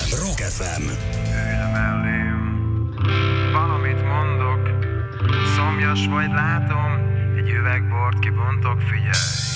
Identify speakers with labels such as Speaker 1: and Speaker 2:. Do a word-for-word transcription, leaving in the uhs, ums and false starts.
Speaker 1: Rock ef em.
Speaker 2: Ülj mellém, valamit mondok, szomjas vagy látom, egy üveg bort kibontok, figyelj.